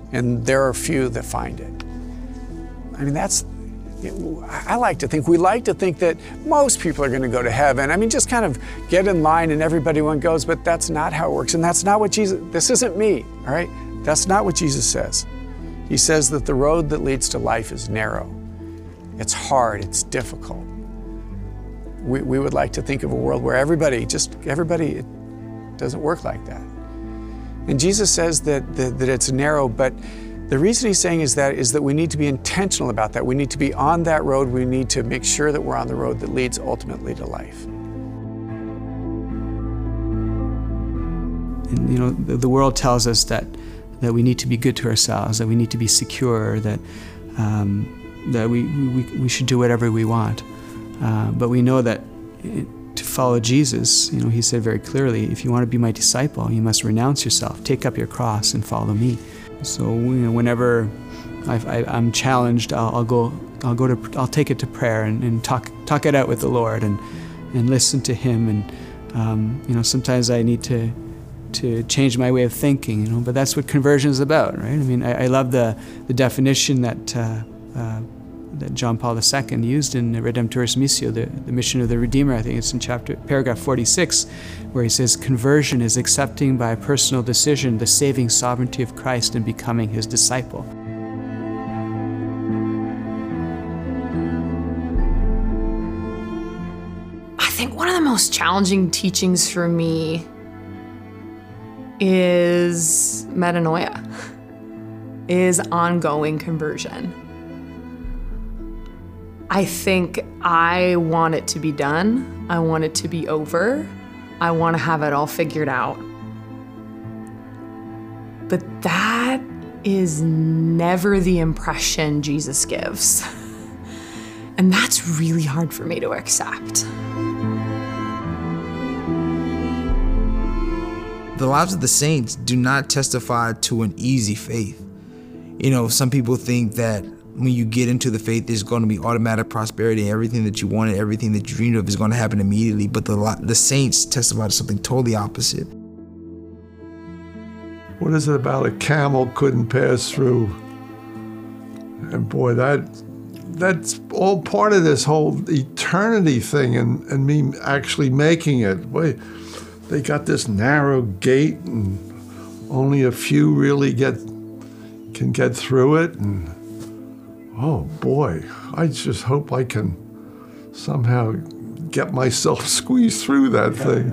and there are few that find it. I mean, we like to think that most people are going to go to heaven. I mean, just kind of get in line and everybody one goes, but that's not how it works. And that's not what this isn't me, all right? That's not what Jesus says. He says that the road that leads to life is narrow. It's hard, it's difficult. We would like to think of a world where everybody, it doesn't work like that. And Jesus says that it's narrow, but the reason he's saying is that we need to be intentional about that. We need to be on that road. We need to make sure that we're on the road that leads ultimately to life. And, you know, the world tells us that we need to be good to ourselves, that we need to be secure, that we should do whatever we want. But we know that to follow Jesus, you know, he said very clearly, if you want to be my disciple, you must renounce yourself, take up your cross and follow me. So, you know, whenever I'm challenged, I'll take it to prayer and talk it out with the Lord and listen to him. And you know, sometimes I need to change my way of thinking, you know, but that's what conversion is about, right? I mean, I love the definition that John Paul II used in Redemptoris Missio, the mission of the Redeemer. I think it's in paragraph 46, where he says, conversion is accepting by a personal decision the saving sovereignty of Christ and becoming his disciple. I think one of the most challenging teachings for me is metanoia, is ongoing conversion. I think I want it to be done. I want it to be over. I want to have it all figured out. But that is never the impression Jesus gives. And that's really hard for me to accept. The lives of the saints do not testify to an easy faith. You know, some people think that when you get into the faith, there's going to be automatic prosperity and everything that you wanted, everything that you dreamed of is going to happen immediately. But the saints testify to something totally opposite. What is it about a camel couldn't pass through? And boy, that's all part of this whole eternity thing and me actually making it. Boy, they got this narrow gate and only a few really can get through it. And oh boy, I just hope I can somehow get myself squeezed through that thing.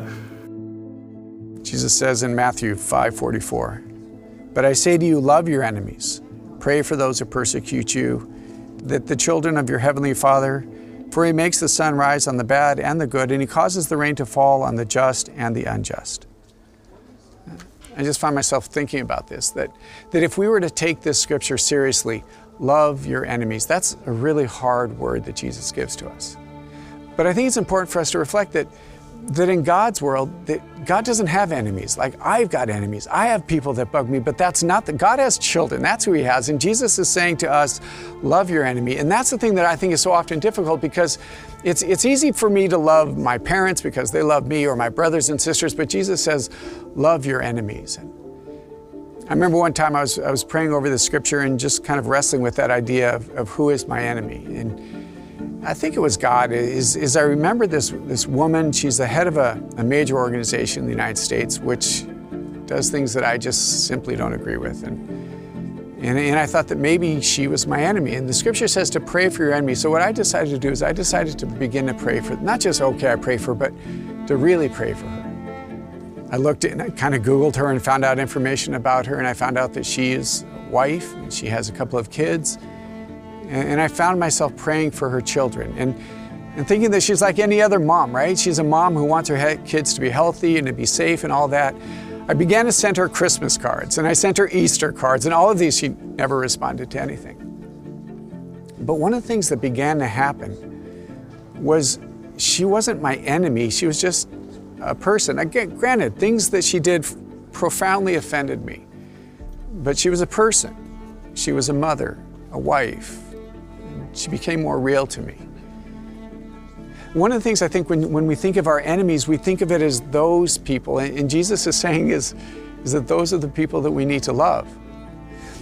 Jesus says in Matthew 5:44, "But I say to you, love your enemies, pray for those who persecute you, that the children of your heavenly Father, for he makes the sun rise on the bad and the good, and he causes the rain to fall on the just and the unjust." I just find myself thinking about this, that if we were to take this scripture seriously, love your enemies, that's a really hard word that Jesus gives to us. But I think it's important for us to reflect that in God's world, that God doesn't have enemies. Like, I've got enemies. I have people that bug me, but that's not God has children. That's who he has. And Jesus is saying to us, love your enemy. And that's the thing that I think is so often difficult, because it's easy for me to love my parents because they love me, or my brothers and sisters, but Jesus says, love your enemies. And I remember one time I was praying over the scripture and just kind of wrestling with that idea of who is my enemy. And I think it was God. I remember this woman. She's the head of a major organization in the United States, which does things that I just simply don't agree with. And I thought that maybe she was my enemy. And the scripture says to pray for your enemy. So what I decided to do is I decided to begin to pray for, not just, okay, I pray for her, but to really pray for her. I looked and I kind of Googled her and found out information about her, and I found out that she is a wife and she has a couple of kids. And I found myself praying for her children and thinking that she's like any other mom, right? She's a mom who wants her kids to be healthy and to be safe and all that. I began to send her Christmas cards, and I sent her Easter cards, and all of these, she never responded to anything. But one of the things that began to happen was she wasn't my enemy. She was just a person. Again, granted, things that she did profoundly offended me, but she was a person. She was a mother, a wife. She became more real to me. One of the things I think when we think of our enemies, we think of it as those people, and Jesus is saying is that those are the people that we need to love.